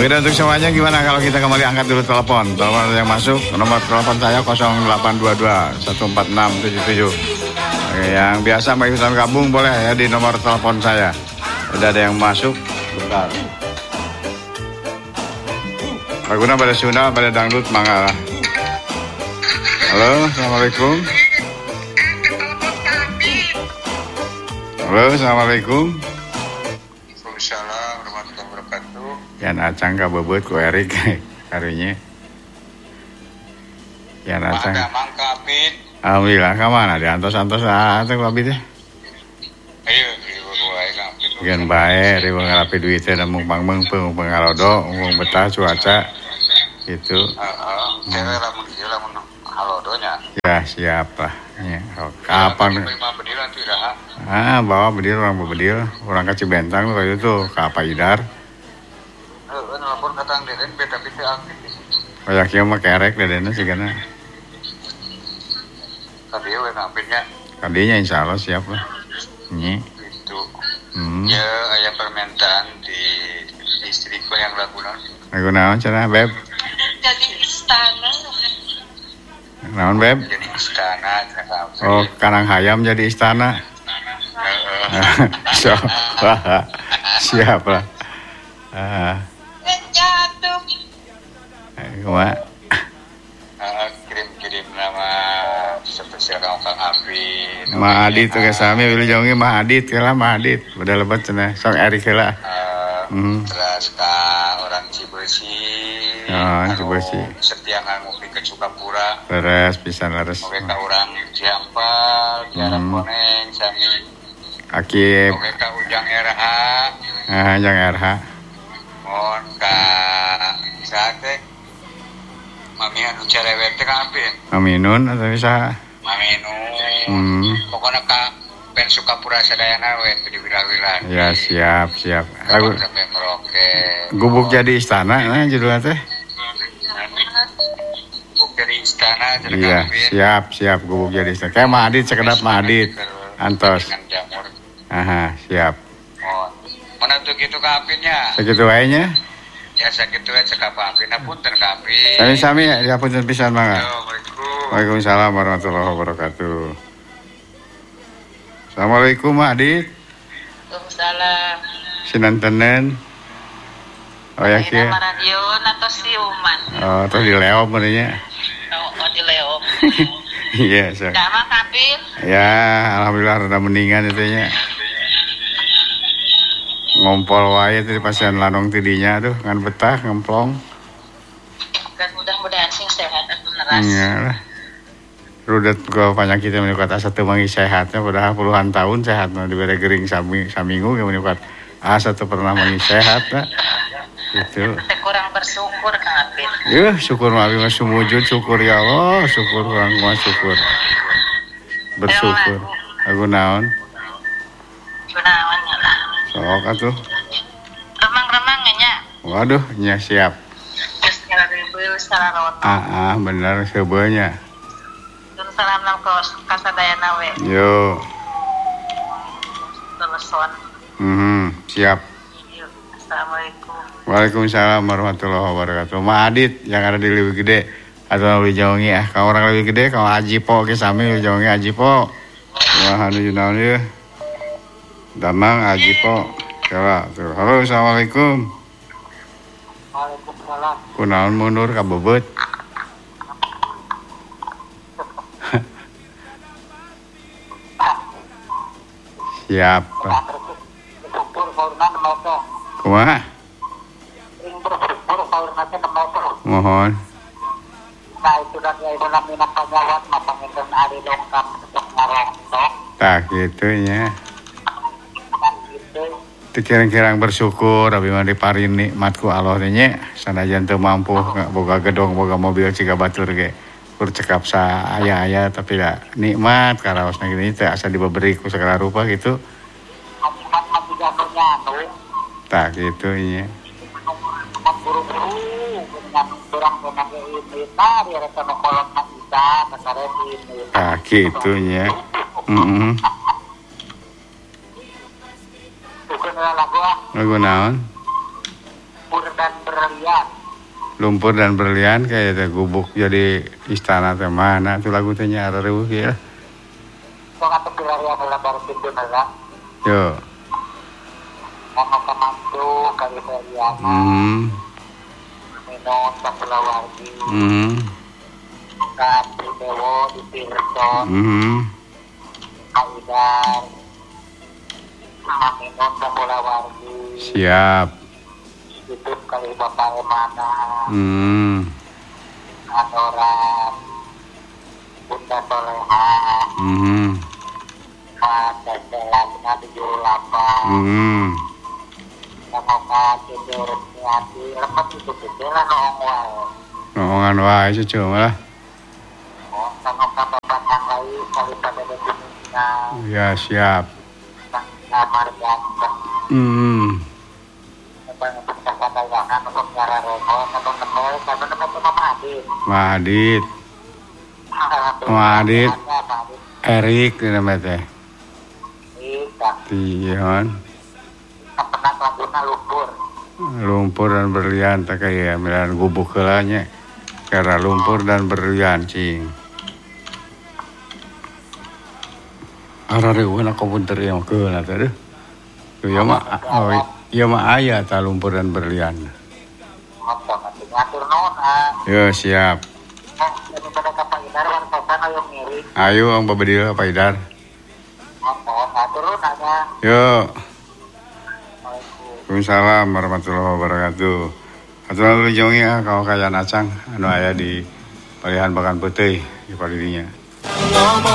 Oke, dan untuk semuanya gimana kalau kita kembali angkat dulu telepon yang masuk. Nomor telepon saya 0822 14677. Oke, yang biasa mau ikutan gabung boleh ya di nomor telepon saya. Udah ada yang masuk. Bentar. Laguna pada Sunda, pada dangdut, mangga. Halo, assalamualaikum. Halo, assalamualaikum. Waalaikumsalam warahmatullahi wabarakatuh. Yan acang kabebeut ku Erik karunya. Yan acang. Mangka Abid. Alhamdulillah, ka mana? Di antos-antos atuh ku Abid teh. Ayo, wae ka Abid. Gen bae, di ngarapi duit teh mumpang meungpeung pengalodo, mumpung betah cuaca. Gitu. Heeh, lamun ieu lamun halodonya. Ya, siap lah. Ya, kapan? Bawa bedil orang bedil, orang ke Cibentang tuh kayak itu ke apa Idar. Nelpon ka Tang Deden beta teh aktif. Kayak kieu mah kerek dedena sigana. Tadi we ngampirnya. Kadinya insyaallah siap lah. Nyi. Itu. Ya aya permintaan di istriku yang Laguna. Laguna cenah, Beb? Jadi istana. Naon, Beb? Jadi istana cenah. Oh, Karang Hayam jadi istana. So, siap lah. Jatuh. Kumaha? Kirim nama spesial Kang Abid. Ma Adit tuh kesami wilujeng Mah Adit lah Mah Adit. Udah lebat cenah. Sok Erik heula. Terus ka orang Cibeusi. Cibeusi. Setia ngopi ke Cukapura. Leres pisan leres. Oke ka urang Ciampal, Kiara Koneng, sami. Akib. Oke ka Ujang RH. Ujang RH. Mohon ka sate. Mami anu cerewet teh ka Apin. Aminun atau bisa? Maminun. Pokoknya ka pen Sukapura sadayana we di wilayah. Ya siap. Lagu sampai Merauke. Gubuk jadi istana, judulnya teh. Gubuk jadi istana. Iya, siap gubuk jadi istana. Kayak Mah Adit, sekedap Mah Adit. Antos. Aha, siap. Oh, mana tuh gitu ka Apinnya? Segitu wae nya. Ya segitu wae cek ka Apin. Punten ka Apin. Sami ya punten pisan mangga. Assalamualaikum. Waalaikumsalam warahmatullahi wabarakatuh. Assalamualaikum Mak Adit. Waalaikumsalam. Sinantenen. Oh ya kieu. Nama radio atau siuman. Oh, terus di Leo benernya. Oh, di Leo. Iya, so. Sama Kapil. Ya, alhamdulillah rada mendingan itu nya. Ngompol wae teh pasien lanong tidinya tuh ngan betah ngemplong. Dan mudah-mudahan sing sehat atuh neras. Iya lah. Rudet gua penyakitnya menyukat asa teu mangi sehatnya padahal puluhan tahun sehat mah dibere gering saminggu ge menyukat asa teu pernah mangi sehat lah. Gitu. Teh kurang bersyukur Kang Apin. Yuh, syukur mah mah sumujud syukur ya Allah, syukur kurang mah syukur. Bersyukur. Aku naon? Kunaon nya lah. Sok atuh. Remang-remang nya. Waduh, nya siap. Geus ngararebeul sararota. Bener seubeunya. Dun salam nang ka sadayana we. Yo. Telepon. Siap. Assalamualaikum. Waalaikumsalam warahmatullahi wabarakatuh. Ma Adit yang ada di Leuwi Gede atau Leuwi Jawangi ya. Kalau orang Leuwi Gede kalau Haji Po ke sami Leuwi Jawangi Haji Po. Wah anu naon ieu? Damang Haji Po. Kala tuh. Halo, assalamualaikum. Waalaikumsalam. Kunaon mundur ka bebeut? Siap. Kumaha? Mohon. Nah itu dan ibu namina kanyawat mapangindun ari lengkap untuk ngarongtok. Tak gitu nya. Kira-kira bersyukur abi mah diparin nikmat ku Allah teh nya sanajan teu mampu boga gedong boga mobil ciga batur ge kur cekap sa aya tapi da nikmat karaosna gini teh asa diberi ku segala rupa gitu. Nikmat mah juga bernyatu. Tak gitu nya. Buru-buru dengan kurang tenaga ini tadi rasa kolom nak bisa kasare ini. Tak gitu nya. Bukan lagu Lagu naon? lumpur dan berlian. Lumpur dan berlian kayak teh gubuk jadi istana teh mana tuh lagu teh nya areueuh ya. Kok atuh pilarian dalam baru pintu nala. Yo. Ono kamantu kali berlian. Minum Sakulawardi. Kan Dewo di Pirton. Kaidar. Minum Sakulawardi. Siap. Itu kali Bapak Emana. Adoran. Bunda Soleha. Pak Tetelan di Juru Lapang. Sama Cendol Resmiati. Lepas itu kejelan ongwal. Ngomongan wae cucu malah. Sama Bapak Batang lain kali pada Indonesia. Ya siap. Kamar ganteng. Banyak percakapan untuk nyara remol atau nemel karena nemel itu Mama Adit. Madit. Madit. Erik namanya teh. Iya. Tihon. Pernah laguna lumpur. Lumpur dan berlian tak kayak milan gubuk kelanya. Karena lumpur dan berlian cing. Arareueun komputer yang keula teh deh. Ya mah ya mah aya ta lumpur dan berlian. Apa masih ngatur naon Yo siap. Ini pada kapaidar wartosan ayo mirip. Ayo ang babedil Pak Idar. Apa ngatur nanya. Yo. Waalaikumsalam warahmatullahi wabarakatuh. Aturan lu jongi kau kayan acang anu aya di palihan Bakan Putih di palidinya.